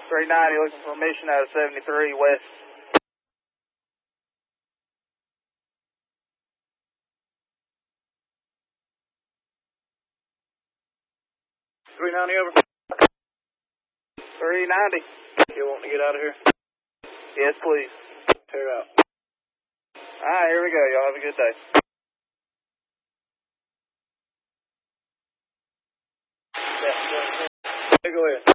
390 looking for mission out of 73 west. 390 over. 390. You want to get out of here? Yes, please. Tear out. Alright, here we go. Y'all have a good day. Yeah, go ahead.